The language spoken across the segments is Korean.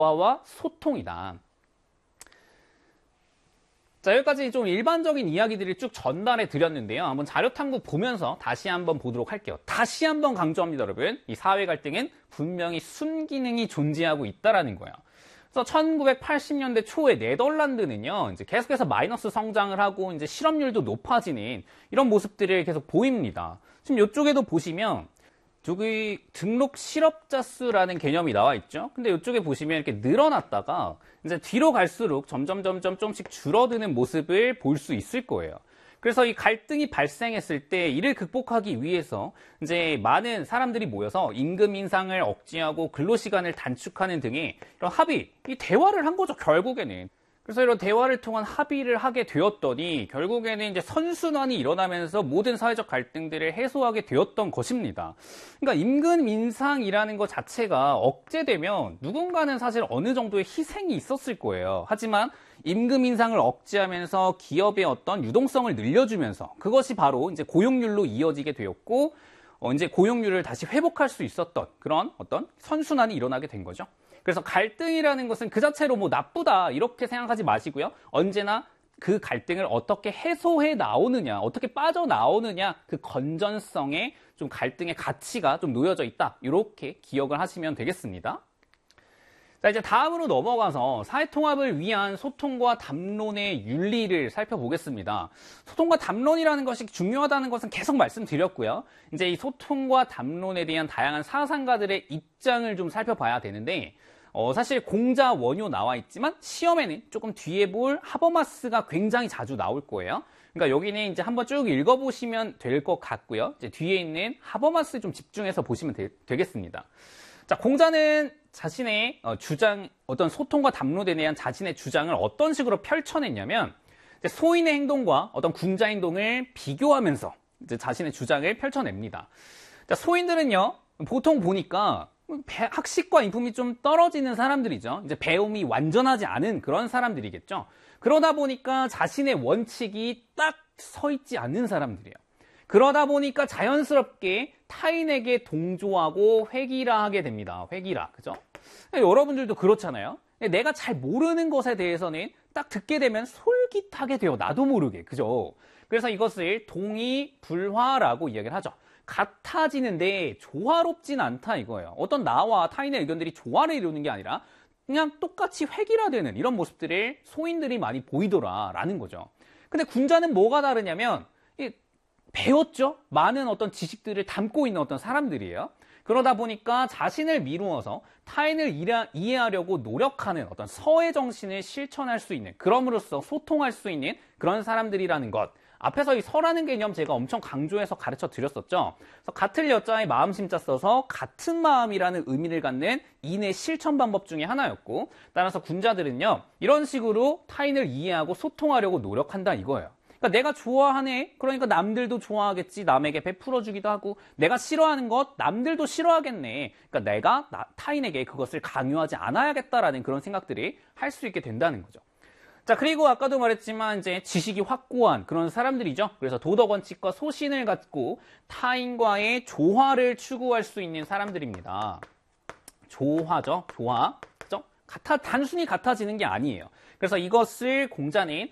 대화와 소통이다. 자, 여기까지 좀 일반적인 이야기들을 쭉 전달해 드렸는데요. 한번 자료 탐구 보면서 다시 한번 보도록 할게요. 다시 한번 강조합니다, 여러분. 이 사회 갈등은 분명히 순기능이 존재하고 있다라는 거예요. 그래서 1980년대 초에 네덜란드는요, 이제 계속해서 마이너스 성장을 하고 이제 실업률도 높아지는 이런 모습들을 계속 보입니다. 지금 이쪽에도 보시면 저기 등록 실업자 수라는 개념이 나와 있죠. 근데 이쪽에 보시면 이렇게 늘어났다가 이제 뒤로 갈수록 점점 조금씩 줄어드는 모습을 볼 수 있을 거예요. 그래서 이 갈등이 발생했을 때 이를 극복하기 위해서 이제 많은 사람들이 모여서 임금 인상을 억제하고 근로시간을 단축하는 등의 이런 합의, 이 대화를 한 거죠, 결국에는. 그래서 이런 대화를 통한 합의를 하게 되었더니 결국에는 이제 선순환이 일어나면서 모든 사회적 갈등들을 해소하게 되었던 것입니다. 그러니까 임금 인상이라는 것 자체가 억제되면 누군가는 사실 어느 정도의 희생이 있었을 거예요. 하지만 임금 인상을 억제하면서 기업의 어떤 유동성을 늘려주면서 그것이 바로 이제 고용률로 이어지게 되었고, 이제 고용률을 다시 회복할 수 있었던 그런 어떤 선순환이 일어나게 된 거죠. 그래서 갈등이라는 것은 그 자체로 뭐 나쁘다 이렇게 생각하지 마시고요. 언제나 그 갈등을 어떻게 해소해 나오느냐, 어떻게 빠져나오느냐, 그 건전성에 좀 갈등의 가치가 좀 놓여져 있다. 이렇게 기억을 하시면 되겠습니다. 자, 이제 다음으로 넘어가서 사회통합을 위한 소통과 담론의 윤리를 살펴보겠습니다. 소통과 담론이라는 것이 중요하다는 것은 계속 말씀드렸고요. 이제 이 소통과 담론에 대한 다양한 사상가들의 입장을 좀 살펴봐야 되는데, 사실 공자 원효 나와 있지만 시험에는 조금 뒤에 볼 하버마스가 굉장히 자주 나올 거예요. 그러니까 여기는 이제 한번 쭉 읽어보시면 될 것 같고요. 이제 뒤에 있는 하버마스 좀 집중해서 보시면 되겠습니다. 자, 공자는 자신의 주장, 어떤 소통과 담론에 대한 자신의 주장을 어떤 식으로 펼쳐냈냐면, 소인의 행동과 어떤 군자 행동을 비교하면서 이제 자신의 주장을 펼쳐냅니다. 자, 소인들은요, 보통 보니까 학식과 인품이 좀 떨어지는 사람들이죠. 이제 배움이 완전하지 않은 그런 사람들이겠죠. 그러다 보니까 자신의 원칙이 딱 서 있지 않는 사람들이에요. 그러다 보니까 자연스럽게 타인에게 동조하고 회귀라하게 됩니다. 회귀라, 그죠? 여러분들도 그렇잖아요. 내가 잘 모르는 것에 대해서는 딱 듣게 되면 솔깃하게 돼요. 나도 모르게, 그죠? 그래서 이것을 동의불화라고 이야기를 하죠. 같아지는데 조화롭진 않다 이거예요. 어떤 나와 타인의 의견들이 조화를 이루는 게 아니라 그냥 똑같이 획일화되는 이런 모습들을 소인들이 많이 보이더라라는 거죠. 근데 군자는 뭐가 다르냐면 배웠죠? 많은 어떤 지식들을 담고 있는 어떤 사람들이에요. 그러다 보니까 자신을 미루어서 타인을 이해하려고 노력하는 어떤 서의 정신을 실천할 수 있는, 그럼으로써 소통할 수 있는 그런 사람들이라는 것. 앞에서 이 서라는 개념 제가 엄청 강조해서 가르쳐 드렸었죠. 그래서 같을 여자의 마음심자 써서 같은 마음이라는 의미를 갖는 인의 실천 방법 중에 하나였고, 따라서 군자들은요, 이런 식으로 타인을 이해하고 소통하려고 노력한다 이거예요. 그러니까 내가 좋아하네, 그러니까 남들도 좋아하겠지, 남에게 베풀어주기도 하고, 내가 싫어하는 것 남들도 싫어하겠네, 그러니까 내가 타인에게 그것을 강요하지 않아야겠다라는 그런 생각들이 할 수 있게 된다는 거죠. 자, 그리고 아까도 말했지만 이제 지식이 확고한 그런 사람들이죠. 그래서 도덕 원칙과 소신을 갖고 타인과의 조화를 추구할 수 있는 사람들입니다. 조화죠, 조화. 그죠? 단순히 같아지는 게 아니에요. 그래서 이것을 공자는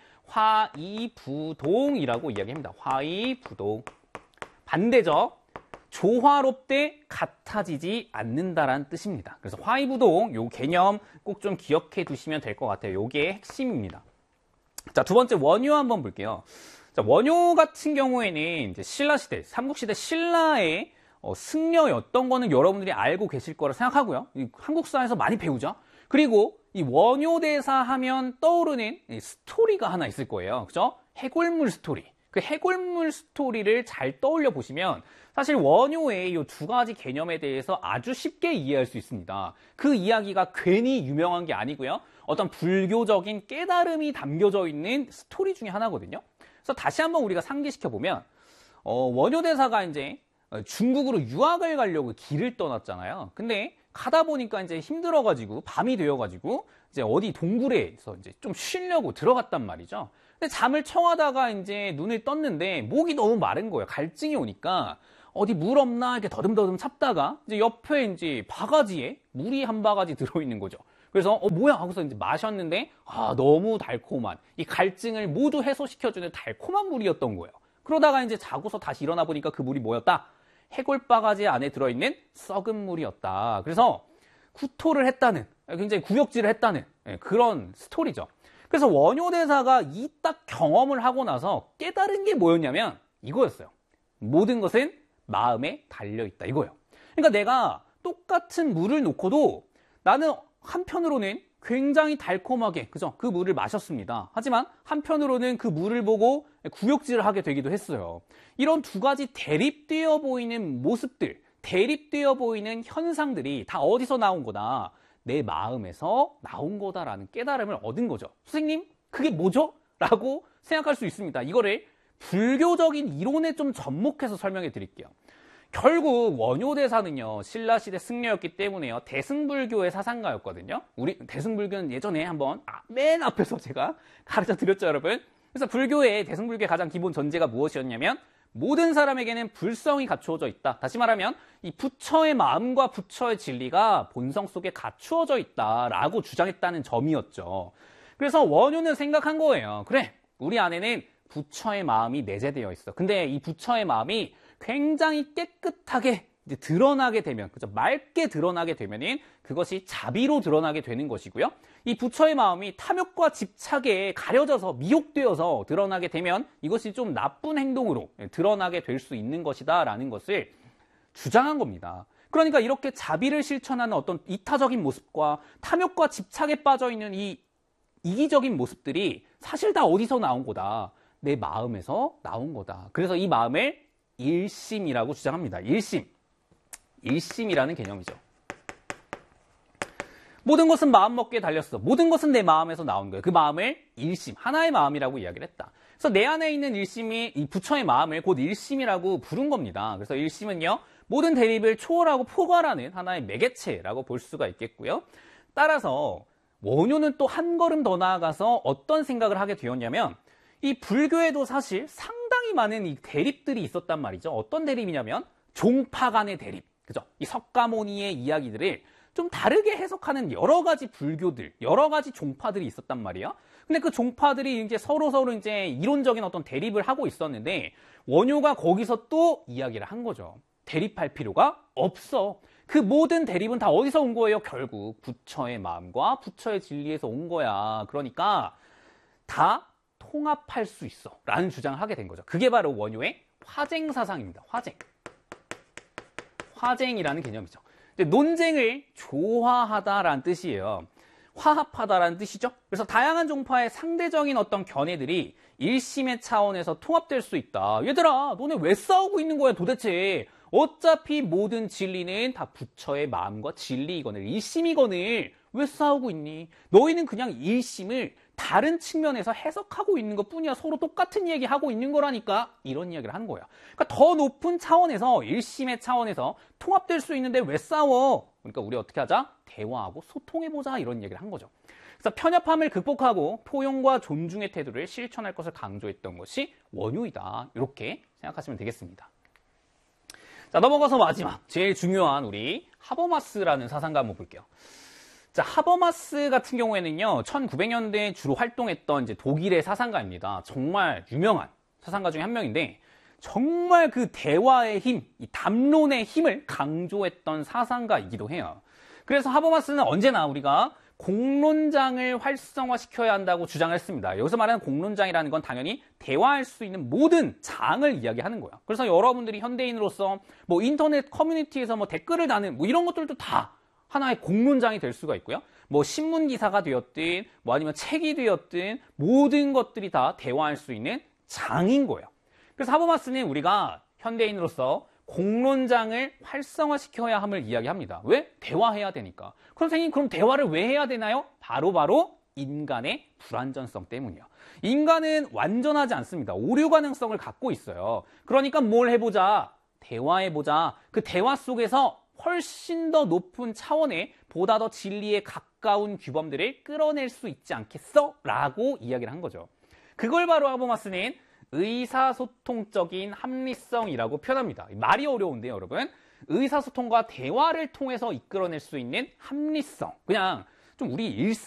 화이부동이라고 이야기합니다. 화이부동. 반대죠. 조화롭되 같아지지 않는다라는 뜻입니다. 그래서 화이부동, 요 개념 꼭 좀 기억해 두시면 될 것 같아요. 요게 핵심입니다. 자, 두 번째 원효 한번 볼게요. 자, 원효 같은 경우에는 이제 신라시대, 삼국시대 신라의 승려였던 거는 여러분들이 알고 계실 거라 생각하고요. 한국사에서 많이 배우죠. 그리고 이 원효대사 하면 떠오르는 스토리가 하나 있을 거예요. 그죠? 해골물 스토리. 그 해골물 스토리를 잘 떠올려 보시면 사실 원효의 이 두 가지 개념에 대해서 아주 쉽게 이해할 수 있습니다. 그 이야기가 괜히 유명한 게 아니고요. 어떤 불교적인 깨달음이 담겨져 있는 스토리 중에 하나거든요. 그래서 다시 한번 우리가 상기시켜 보면 원효대사가 이제 중국으로 유학을 가려고 길을 떠났잖아요. 근데 가다 보니까 이제 힘들어가지고 밤이 되어가지고 이제 어디 동굴에서 이제 좀 쉬려고 들어갔단 말이죠. 근데 잠을 청하다가 이제 눈을 떴는데 목이 너무 마른 거예요. 갈증이 오니까 어디 물 없나 이렇게 더듬더듬 찾다가 이제 옆에 이제 바가지에 물이 한 바가지 들어있는 거죠. 그래서 뭐야 하고서 이제 마셨는데 너무 달콤한 이 갈증을 모두 해소시켜주는 달콤한 물이었던 거예요. 그러다가 이제 자고서 다시 일어나 보니까 그 물이 뭐였다? 해골바가지 안에 들어있는 썩은 물이었다. 그래서 구토를 했다는, 굉장히 구역질을 했다는 그런 스토리죠. 그래서 원효대사가 이 딱 경험을 하고 나서 깨달은 게 뭐였냐면 이거였어요. 모든 것은 마음에 달려있다 이거예요. 그러니까 내가 똑같은 물을 놓고도 나는 한편으로는 굉장히 달콤하게 그죠? 그 물을 마셨습니다. 하지만 한편으로는 그 물을 보고 구역질을 하게 되기도 했어요. 이런 두 가지 대립되어 보이는 모습들, 대립되어 보이는 현상들이 다 어디서 나온 거다? 내 마음에서 나온 거다라는 깨달음을 얻은 거죠. 선생님, 그게 뭐죠? 라고 생각할 수 있습니다. 이거를 불교적인 이론에 좀 접목해서 설명해 드릴게요. 결국 원효대사는요, 신라시대 승려였기 때문에요, 대승불교의 사상가였거든요. 우리 대승불교는 예전에 한번 맨 앞에서 제가 가르쳐 드렸죠, 여러분. 그래서 불교의 대승불교의 가장 기본 전제가 무엇이었냐면 모든 사람에게는 불성이 갖추어져 있다. 다시 말하면 이 부처의 마음과 부처의 진리가 본성 속에 갖추어져 있다라고 주장했다는 점이었죠. 그래서 원효는 생각한 거예요. 그래, 우리 안에는 부처의 마음이 내재되어 있어. 근데 이 부처의 마음이 굉장히 깨끗하게 이제 드러나게 되면, 그죠? 맑게 드러나게 되면은 그것이 자비로 드러나게 되는 것이고요. 이 부처의 마음이 탐욕과 집착에 가려져서 미혹되어서 드러나게 되면 이것이 좀 나쁜 행동으로 드러나게 될 수 있는 것이다라는 것을 주장한 겁니다. 그러니까 이렇게 자비를 실천하는 어떤 이타적인 모습과 탐욕과 집착에 빠져 있는 이 이기적인 모습들이 사실 다 어디서 나온 거다? 내 마음에서 나온 거다. 그래서 이 마음을 일심이라고 주장합니다. 일심이라는 개념이죠. 모든 것은 마음먹기에 달렸어. 모든 것은 내 마음에서 나온 거예요. 그 마음을 일심, 하나의 마음이라고 이야기를 했다. 그래서 내 안에 있는 일심이 이 부처의 마음을 곧 일심이라고 부른 겁니다. 그래서 일심은요, 모든 대립을 초월하고 포괄하는 하나의 매개체라고 볼 수가 있겠고요. 따라서 원효는 또 한 걸음 더 나아가서 어떤 생각을 하게 되었냐면, 이 불교에도 사실 상당히 많은 이 대립들이 있었단 말이죠. 어떤 대립이냐면 종파 간의 대립, 그죠? 이 석가모니의 이야기들을 좀 다르게 해석하는 여러 가지 불교들, 여러 가지 종파들이 있었단 말이에요. 근데 그 종파들이 이제 서로 이제 이론적인 어떤 대립을 하고 있었는데 원효가 거기서 또 이야기를 한 거죠. 대립할 필요가 없어. 그 모든 대립은 다 어디서 온 거예요? 결국 부처의 마음과 부처의 진리에서 온 거야. 그러니까 다 통합할 수 있어 라는 주장을 하게 된 거죠. 그게 바로 원효의 화쟁사상입니다. 화쟁이라는 개념이죠. 논쟁을 조화하다라는 뜻이에요. 화합하다라는 뜻이죠. 그래서 다양한 종파의 상대적인 어떤 견해들이 일심의 차원에서 통합될 수 있다. 얘들아, 너네 왜 싸우고 있는 거야 도대체? 어차피 모든 진리는 다 부처의 마음과 진리이거늘 일심이거늘 왜 싸우고 있니? 너희는 그냥 일심을 다른 측면에서 해석하고 있는 것뿐이야. 서로 똑같은 얘기하고 있는 거라니까. 이런 이야기를 한 거예요. 그러니까 더 높은 차원에서, 일심의 차원에서 통합될 수 있는데 왜 싸워? 그러니까 우리 어떻게 하자? 대화하고 소통해보자. 이런 얘기를 한 거죠. 그래서 편협함을 극복하고 포용과 존중의 태도를 실천할 것을 강조했던 것이 원효이다. 이렇게 생각하시면 되겠습니다. 자, 넘어가서 마지막, 제일 중요한 우리 하버마스라는 사상가 한번 볼게요. 자, 하버마스 같은 경우에는요, 1900년대에 주로 활동했던 이제 독일의 사상가입니다. 정말 유명한 사상가 중에 한 명인데, 정말 그 대화의 힘, 이 담론의 힘을 강조했던 사상가이기도 해요. 그래서 하버마스는 언제나 우리가 공론장을 활성화시켜야 한다고 주장을 했습니다. 여기서 말하는 공론장이라는 건 당연히 대화할 수 있는 모든 장을 이야기하는 거야. 그래서 여러분들이 현대인으로서 뭐 인터넷 커뮤니티에서 뭐 댓글을 다는 뭐 이런 것들도 다 하나의 공론장이 될 수가 있고요. 뭐 신문 기사가 되었든 뭐 아니면 책이 되었든 모든 것들이 다 대화할 수 있는 장인 거예요. 그래서 하버마스는 우리가 현대인으로서 공론장을 활성화시켜야 함을 이야기합니다. 왜? 대화해야 되니까. 그럼 선생님, 그럼 대화를 왜 해야 되나요? 바로 인간의 불완전성 때문이요. 인간은 완전하지 않습니다. 오류 가능성을 갖고 있어요. 그러니까 뭘 해보자? 대화해보자. 그 대화 속에서 훨씬 더 높은 차원의 보다 더 진리에 가까운 규범들을 끌어낼 수 있지 않겠어? 라고 이야기를 한 거죠. 그걸 바로 하버마스는 의사소통적인 합리성이라고 표현합니다. 말이 어려운데요, 여러분. 의사소통과 대화를 통해서 이끌어낼 수 있는 합리성. 그냥 좀 우리